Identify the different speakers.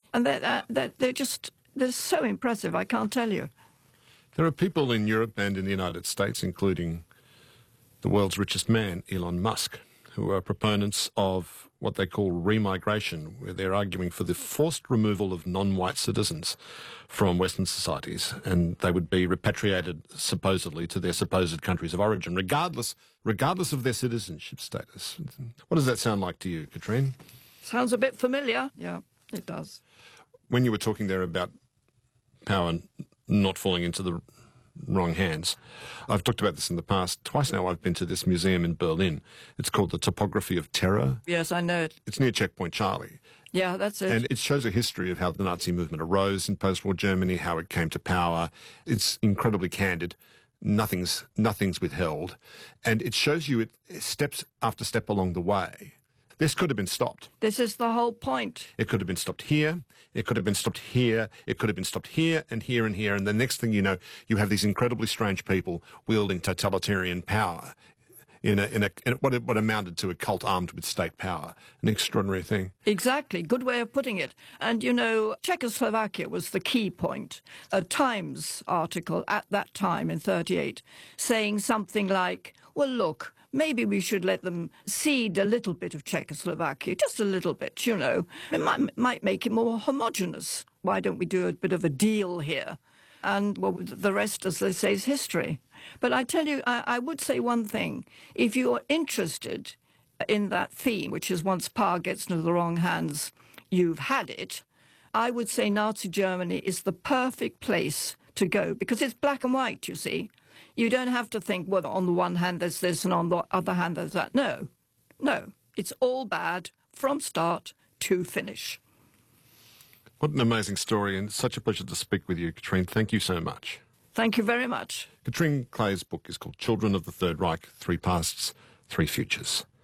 Speaker 1: And they're so impressive, I can't tell you.
Speaker 2: There are people in Europe and in the United States, including the world's richest man, Elon Musk, who are proponents of what they call remigration, where they're arguing for the forced removal of non-white citizens from Western societies, and they would be repatriated, supposedly, to their supposed countries of origin, regardless of their citizenship status. What does that sound like to you, Katrine?
Speaker 1: Sounds a bit familiar. Yeah, it does.
Speaker 2: When you were talking there about power not falling into the wrong hands, I've talked about this in the past. Twice now I've been to this museum in Berlin. It's called the Topography of Terror.
Speaker 1: Yes, I know it.
Speaker 2: It's near Checkpoint Charlie.
Speaker 1: Yeah, that's it.
Speaker 2: And it shows a history of how the Nazi movement arose in post-war Germany, how it came to power. It's incredibly candid. Nothing's withheld. And it shows you it steps after step along the way. This could have been stopped.
Speaker 1: This is the whole point.
Speaker 2: It could have been stopped here. It could have been stopped here. It could have been stopped here and here and here. And the next thing you know, you have these incredibly strange people wielding totalitarian power in what amounted to a cult armed with state power. An extraordinary thing.
Speaker 1: Exactly. Good way of putting it. And, you know, Czechoslovakia was the key point. A Times article at that time in 1938 saying something like, well, look, maybe we should let them cede a little bit of Czechoslovakia, just a little bit, you know. It might make it more homogenous. Why don't we do a bit of a deal here? And, well, the rest, as they say, is history. But I tell you, I would say one thing. If you're interested in that theme, which is once power gets into the wrong hands, you've had it, I would say Nazi Germany is the perfect place to go, because it's black and white, you see. You don't have to think, well, on the one hand there's this and on the other hand there's that. No, it's all bad from start to finish.
Speaker 2: What an amazing story, and such a pleasure to speak with you, Katrine. Thank you so much.
Speaker 1: Thank you very much.
Speaker 2: Katrine Clay's book is called Children of the Third Reich, Three Pasts, Three Futures.